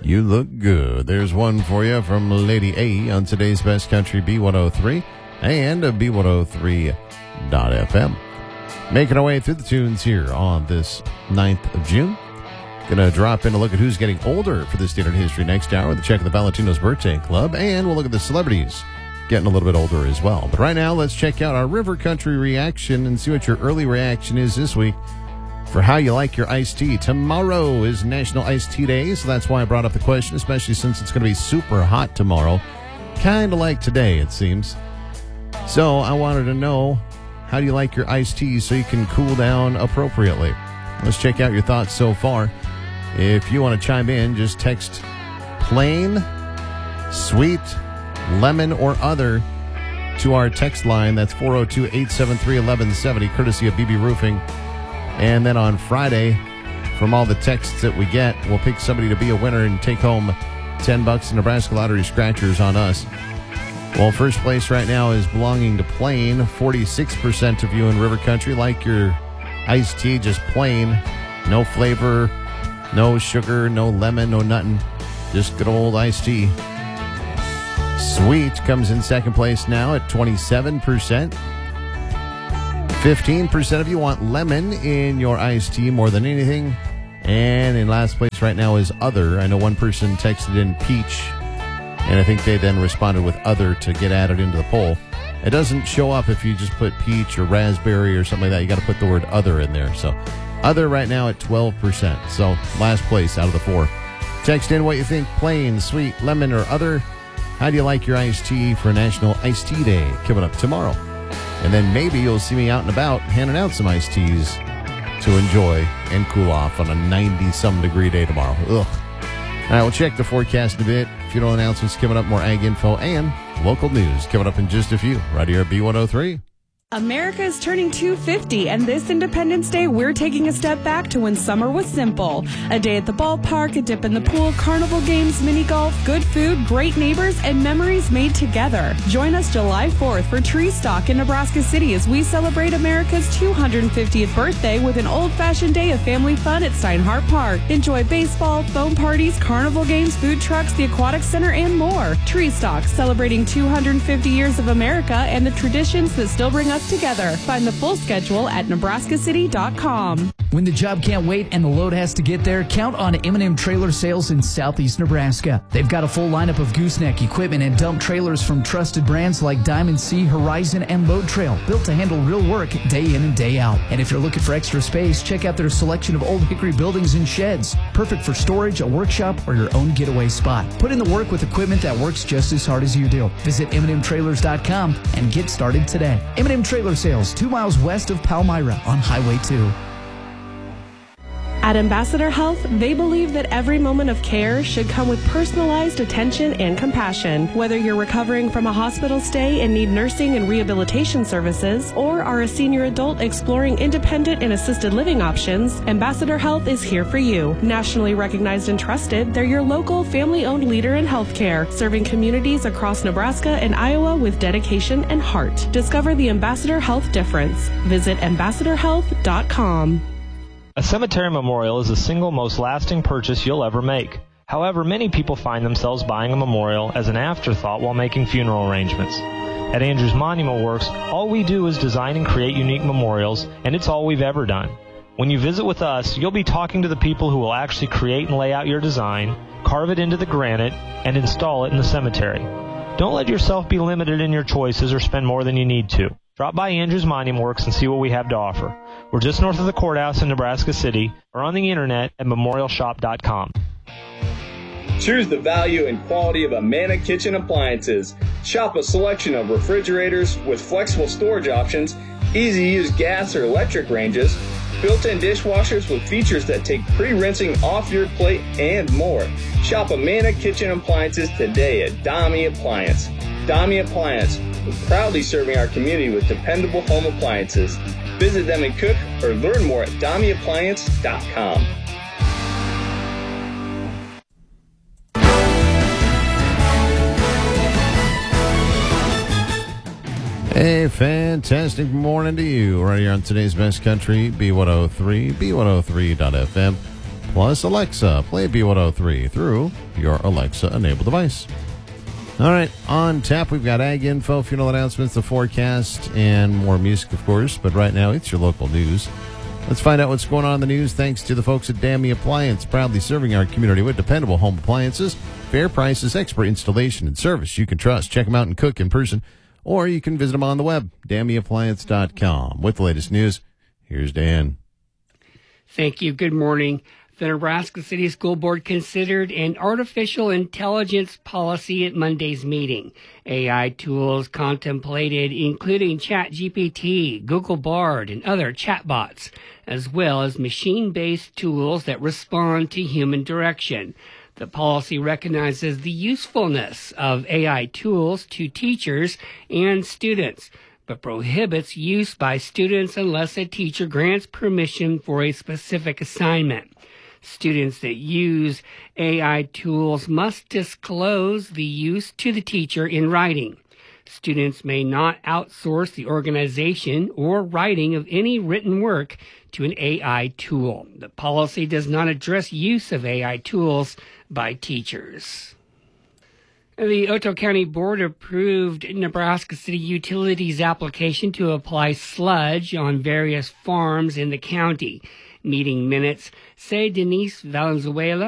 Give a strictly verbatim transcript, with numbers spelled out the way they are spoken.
You look good. There's one for you from Lady A on today's Best Country B one oh three and B one oh three dot F M. Making our way through the tunes here on this ninth of June. Gonna drop in a look at who's getting older for this Standard History next hour with a check of the Valentino's Birthday Club, and we'll look at the celebrities getting a little bit older as well. But right now, let's check out our River Country reaction and see what your early reaction is this week for how you like your iced tea. Tomorrow is National Iced Tea Day, so that's why I brought up the question, especially since it's going to be super hot tomorrow. Kind of like today, it seems. So I wanted to know, how do you like your iced tea so you can cool down appropriately? Let's check out your thoughts so far. If you want to chime in, just text plain, sweet, lemon, or other to our text line. That's four oh two, eight seven three, one one seven oh, courtesy of B B Roofing. And then on Friday, from all the texts that we get, we'll pick somebody to be a winner and take home ten bucks in Nebraska Lottery Scratchers on us. Well, first place right now is belonging to plain. forty-six percent of you in River Country like your iced tea just plain. No flavor, no sugar, no lemon, no nothing. Just good old iced tea. Sweet comes in second place now at twenty-seven percent. fifteen percent of you want lemon in your iced tea more than anything. And in last place right now is other. I know one person texted in peach, and I think they then responded with other to get added into the poll. It doesn't show up if you just put peach or raspberry or something like that. You got to put the word other in there. So other right now at twelve percent. So last place out of the four. Text in what you think, plain, sweet, lemon, or other. How do you like your iced tea for National Iced Tea Day coming up tomorrow? And then maybe you'll see me out and about handing out some iced teas to enjoy and cool off on a ninety-some degree day tomorrow. Ugh. All right, we'll check the forecast in a bit. Funeral announcements coming up, more ag info, and local news coming up in just a few. Right here at B one oh three. America is turning two fifty, and this Independence Day, we're taking a step back to when summer was simple. A day at the ballpark, a dip in the pool, carnival games, mini golf, good food, great neighbors, and memories made together. Join us July fourth for Tree Stalk in Nebraska City as we celebrate America's two hundred fiftieth birthday with an old-fashioned day of family fun at Steinhardt Park. Enjoy baseball, foam parties, carnival games, food trucks, the aquatic center, and more. Tree Stalk, celebrating two hundred fifty years of America and the traditions that still bring us together. Find the full schedule at nebraska city dot com. When the job can't wait and the load has to get there, count on M and M Trailer Sales in Southeast Nebraska. They've got a full lineup of gooseneck equipment and dump trailers from trusted brands like Diamond Sea, Horizon, and Load Trail, built to handle real work day in and day out. And if you're looking for extra space, check out their selection of Old Hickory buildings and sheds, perfect for storage, a workshop, or your own getaway spot. Put in the work with equipment that works just as hard as you do. Visit M and M trailers dot com and get started today. M and M Trailer Sales, two miles west of Palmyra on Highway two. At Ambassador Health, they believe that every moment of care should come with personalized attention and compassion. Whether you're recovering from a hospital stay and need nursing and rehabilitation services, or are a senior adult exploring independent and assisted living options, Ambassador Health is here for you. Nationally recognized and trusted, they're your local family-owned leader in healthcare, serving communities across Nebraska and Iowa with dedication and heart. Discover the Ambassador Health difference. Visit ambassador health dot com. A cemetery memorial is the single most lasting purchase you'll ever make. However, many people find themselves buying a memorial as an afterthought while making funeral arrangements. At Andrews Monument Works, all we do is design and create unique memorials, and it's all we've ever done. When you visit with us, you'll be talking to the people who will actually create and lay out your design, carve it into the granite, and install it in the cemetery. Don't let yourself be limited in your choices or spend more than you need to. Drop by Andrews Monument Works and see what we have to offer. We're just north of the courthouse in Nebraska City, or on the internet at memorial shop dot com. Choose the value and quality of Amana Kitchen Appliances. Shop a selection of refrigerators with flexible storage options, easy-to-use gas or electric ranges, built-in dishwashers with features that take pre-rinsing off your plate, and more. Shop Amana Kitchen Appliances today at Dami Appliance. Dami Appliance, proudly serving our community with dependable home appliances. Visit them in Cook or learn more at dami appliance dot com. A fantastic morning to you right here on today's Best Country, B one oh three, B one oh three dot F M. plus Alexa. Play B one oh three through your Alexa-enabled device. All right, on tap, we've got ag info, funeral announcements, the forecast, and more music, of course. But right now, it's your local news. Let's find out what's going on in the news thanks to the folks at Dammy Appliance, proudly serving our community with dependable home appliances, fair prices, expert installation, and service you can trust. Check them out and cook in person, or you can visit them on the web, dammy appliance dot com. With the latest news, here's Dan. Thank you. Good morning. The Nebraska City School Board considered an artificial intelligence policy at Monday's meeting. A I tools contemplated including ChatGPT, Google Bard, and other chatbots, as well as machine-based tools that respond to human direction. The policy recognizes the usefulness of A I tools to teachers and students, but prohibits use by students unless a teacher grants permission for a specific assignment. Students that use A I tools must disclose the use to the teacher in writing. Students may not outsource the organization or writing of any written work to an A I tool. The policy does not address use of A I tools by teachers. The Otoe County Board approved Nebraska City Utilities' application to apply sludge on various farms in the county. Meeting minutes say Denise Valenzuela